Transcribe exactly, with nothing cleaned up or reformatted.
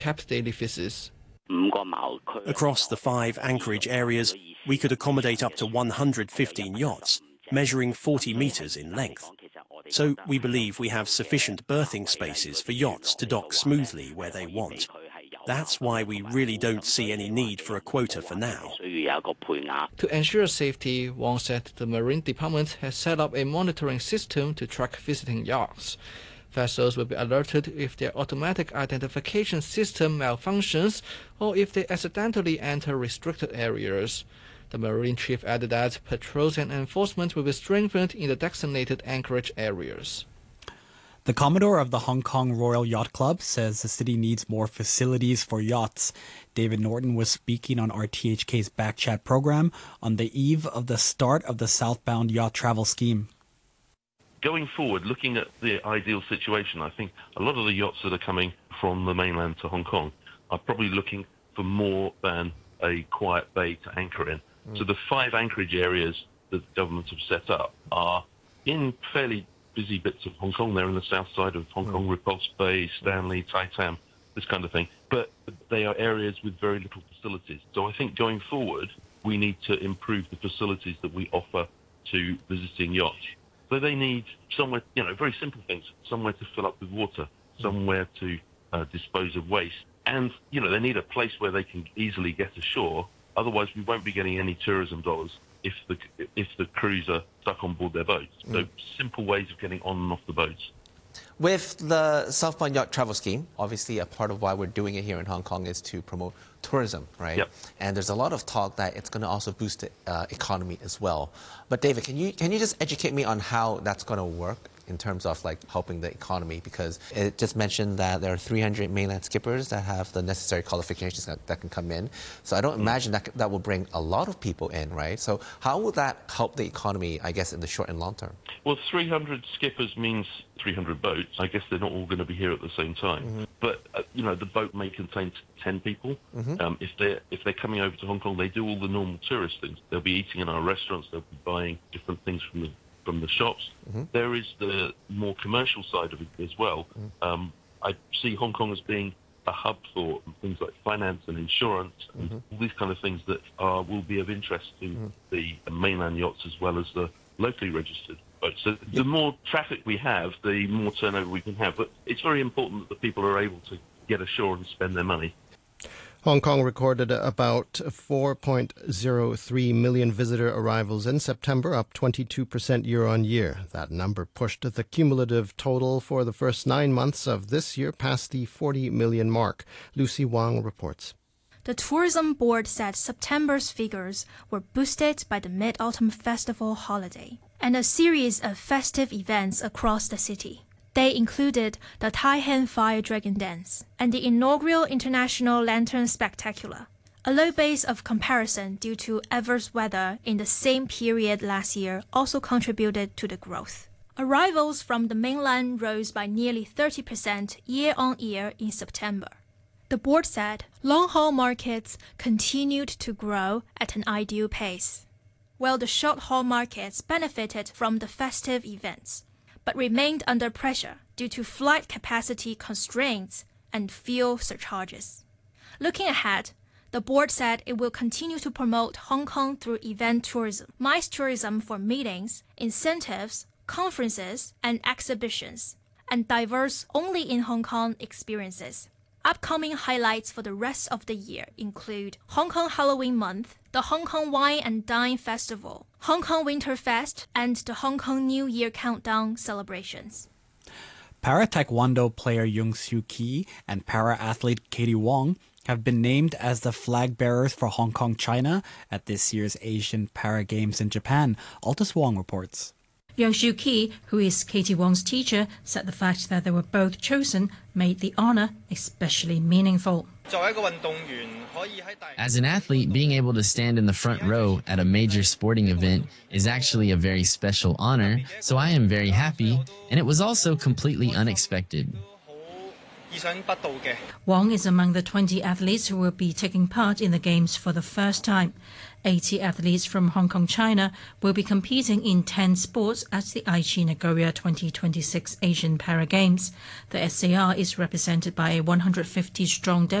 capped daily visits. Across the five anchorage areas, we could accommodate up to one hundred fifteen yachts, measuring forty meters in length. So we believe we have sufficient berthing spaces for yachts to dock smoothly where they want. That's why we really don't see any need for a quota for now. To ensure safety, Wong said the Marine Department has set up a monitoring system to track visiting yachts. Vessels will be alerted if their automatic identification system malfunctions or if they accidentally enter restricted areas. The Marine Chief added that patrols and enforcement will be strengthened in the designated anchorage areas. The Commodore of the Hong Kong Royal Yacht Club says the city needs more facilities for yachts. David Norton was speaking on R T H K's Backchat program on the eve of the start of the southbound yacht travel scheme. Going forward, looking at the ideal situation, I think a lot of the yachts that are coming from the mainland to Hong Kong are probably looking for more than a quiet bay to anchor in. Mm. So the five anchorage areas that the government have set up are in fairly busy bits of Hong Kong. They're in the south side of Hong mm. Kong, Repulse Bay, Stanley, Tai Tam, this kind of thing. But they are areas with very little facilities. So I think going forward, we need to improve the facilities that we offer to visiting yachts. So they need somewhere, you know, very simple things, somewhere to fill up with water, somewhere to uh, dispose of waste. And, you know, they need a place where they can easily get ashore. Otherwise, we won't be getting any tourism dollars if the if the crews are stuck on board their boats. So mm. simple ways of getting on and off the boats. With the Southbound Yacht Travel Scheme, obviously a part of why we're doing it here in Hong Kong is to promote tourism, right? Yep. And there's a lot of talk that it's going to also boost the uh, economy as well. But David, can you can you just educate me on how that's going to work in terms of like helping the economy? Because it just mentioned that there are three hundred mainland skippers that have the necessary qualifications that, that can come in. So I don't mm. imagine that that will bring a lot of people in, right? So how will that help the economy, I guess, in the short and long term? Well, three hundred skippers means three hundred boats. I guess they're not all going to be here at the same time. Mm-hmm. But, uh, you know, the boat may contain ten people. Mm-hmm. Um, if they're if they're coming over to Hong Kong, they do all the normal tourist things. They'll be eating in our restaurants. They'll be buying different things from the from the shops. Mm-hmm. There is the more commercial side of it as well. Mm-hmm. Um, I see Hong Kong as being a hub for things like finance and insurance and mm-hmm. all these kind of things that are, will be of interest to mm-hmm. the mainland yachts as well as the locally registered boats. So the more traffic we have, the more turnover we can have. But it's very important that the people are able to get ashore and spend their money. Hong Kong recorded about four point zero three million visitor arrivals in September, up twenty-two percent year on year. That number pushed the cumulative total for the first nine months of this year past the forty million mark. Lucy Wang reports. The Tourism Board said September's figures were boosted by the Mid-Autumn Festival holiday and a series of festive events across the city. They included the Tai Han Fire Dragon Dance and the inaugural International Lantern Spectacular. A low base of comparison due to adverse weather in the same period last year also contributed to the growth. Arrivals from the mainland rose by nearly thirty percent year-on-year in September. The board said long-haul markets continued to grow at an ideal pace, while the short-haul markets benefited from the festive events, but remained under pressure due to flight capacity constraints and fuel surcharges. Looking ahead, the board said it will continue to promote Hong Kong through event tourism, MICE tourism for meetings, incentives, conferences, and exhibitions, and diverse only in Hong Kong experiences. Upcoming highlights for the rest of the year include Hong Kong Halloween Month, the Hong Kong Wine and Dine Festival, Hong Kong Winter Fest, and the Hong Kong New Year Countdown celebrations. Para-Taekwondo player Yung Soo Kee and para-athlete Katie Wong have been named as the flag bearers for Hong Kong, China at this year's Asian Para Games in Japan. Altus Wong reports. Yung Soo Kee, who is Katie Wong's teacher, said the fact that they were both chosen made the honour especially meaningful. As an athlete, being able to stand in the front row at a major sporting event is actually a very special honour, so I am very happy, and it was also completely unexpected. Wang is among the twenty athletes who will be taking part in the Games for the first time. eighty athletes from Hong Kong, China will be competing in ten sports at the Aichi Nagoya twenty twenty-six Asian Para Games. The S A R is represented by a one hundred fifty strong